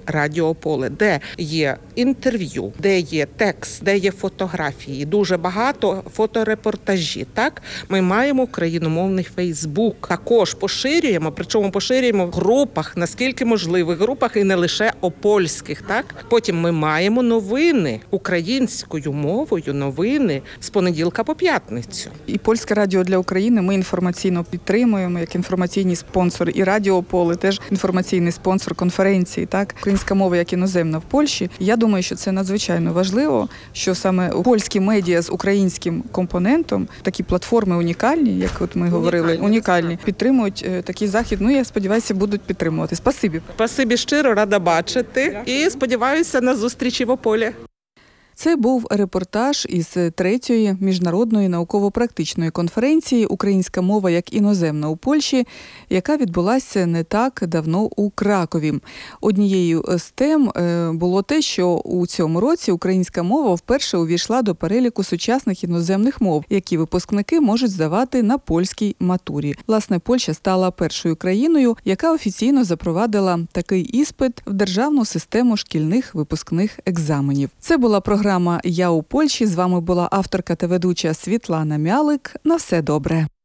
Радіополе, де є інтерв'ю, де є текст, де є фотографії, дуже багато фоторепортажі. Так, ми маємо україномовний Фейсбук. Також поширюємо, причому поширюємо в групах, наскільки можливих групах, і не лише опольських. Так, потім ми маємо новини українською мовою, новини з понеділка по п'ятницю. І Польське радіо для України ми інформаційно підтримуємо як інформаційний спонсор, і Радіополе теж інформаційний спонсор конференції. Так, українська мова як іноземна в Польщі. Я думаю, що це надзвичайно важливо, що саме польські медіа з українським компонентом, такі платформи унікальні, як от ми говорили, унікальні, підтримують такий захід. Ну, я сподіваюся, будуть підтримувати. Спасибі. Спасибі щиро, рада бачити. І сподіваюся на зустрічі в Ополі. Це був репортаж із 3-ї міжнародної науково-практичної конференції «Українська мова як іноземна у Польщі», яка відбулася не так давно у Кракові. Однією з тем було те, що у цьому році українська мова вперше увійшла до переліку сучасних іноземних мов, які випускники можуть здавати на польській матурі. Власне, Польща стала першою країною, яка офіційно запровадила такий іспит в державну систему шкільних випускних екзаменів. Це була програма «Я у Польщі». З вами була авторка та ведуча Світлана Мялик. На все добре.